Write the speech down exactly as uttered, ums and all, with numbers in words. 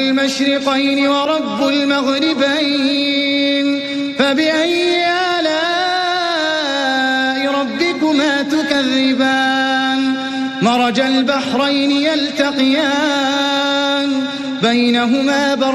المشرقين ورب المغربين فبأي آلاء ربكما تكذبان مرج البحرين يلتقيان بينهما